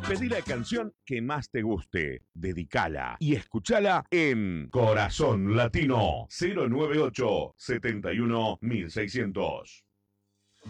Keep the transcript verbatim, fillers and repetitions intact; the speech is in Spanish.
Pedí la canción que más te guste, dedicala y escúchala en Corazón Latino cero nueve ocho, setenta y uno, mil seiscientos.